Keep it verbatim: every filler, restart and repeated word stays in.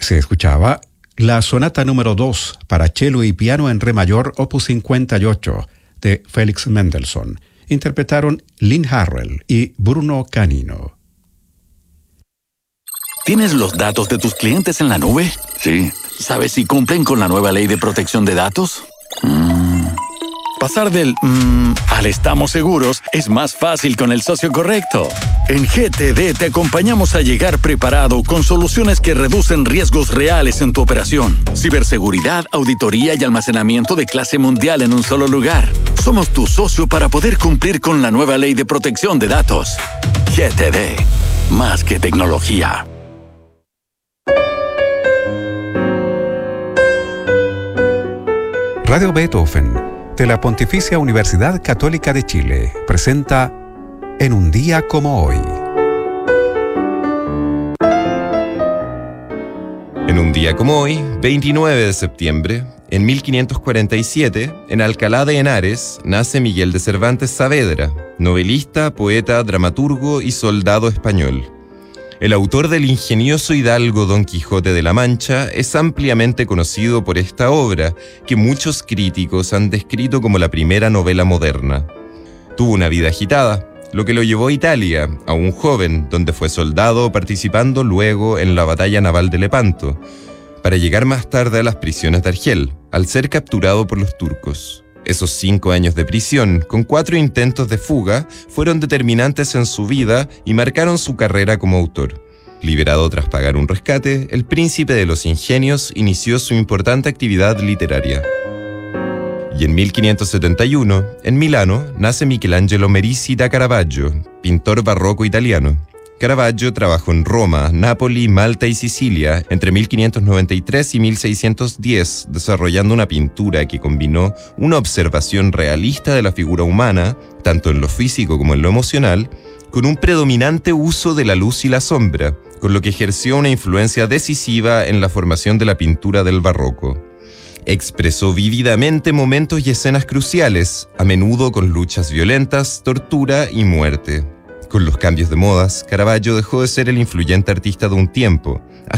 Se escuchaba la sonata número dos para cello y piano en re mayor, opus cincuenta y ocho, de Félix Mendelssohn. Interpretaron Lynn Harrell y Bruno Canino. ¿Tienes los datos de tus clientes en la nube? Sí. ¿Sabes si cumplen con la nueva ley de protección de datos? Mm. Pasar del mmm al estamos seguros es más fácil con el socio correcto. En G T D te acompañamos a llegar preparado con soluciones que reducen riesgos reales en tu operación. Ciberseguridad, auditoría y almacenamiento de clase mundial en un solo lugar. Somos tu socio para poder cumplir con la nueva ley de protección de datos. G T D. Más que tecnología. Radio Beethoven, de la Pontificia Universidad Católica de Chile, presenta En un día como hoy. En un día como hoy, veintinueve de septiembre, en mil quinientos cuarenta y siete, en Alcalá de Henares, nace Miguel de Cervantes Saavedra, novelista, poeta, dramaturgo y soldado español. El autor del ingenioso hidalgo Don Quijote de la Mancha es ampliamente conocido por esta obra, que muchos críticos han descrito como la primera novela moderna. Tuvo una vida agitada, lo que lo llevó a Italia, aún joven, donde fue soldado, participando luego en la batalla naval de Lepanto, para llegar más tarde a las prisiones de Argel, al ser capturado por los turcos. Esos cinco años de prisión, con cuatro intentos de fuga, fueron determinantes en su vida y marcaron su carrera como autor. Liberado tras pagar un rescate, el príncipe de los ingenios inició su importante actividad literaria. Y en mil quinientos setenta y uno, en Milano, nace Michelangelo Merisi da Caravaggio, pintor barroco italiano. Caravaggio trabajó en Roma, Nápoli, Malta y Sicilia entre mil quinientos noventa y tres y mil seiscientos diez, desarrollando una pintura que combinó una observación realista de la figura humana, tanto en lo físico como en lo emocional, con un predominante uso de la luz y la sombra, con lo que ejerció una influencia decisiva en la formación de la pintura del barroco. Expresó vívidamente momentos y escenas cruciales, a menudo con luchas violentas, tortura y muerte. Con los cambios de modas, Caravaggio dejó de ser el influyente artista de un tiempo,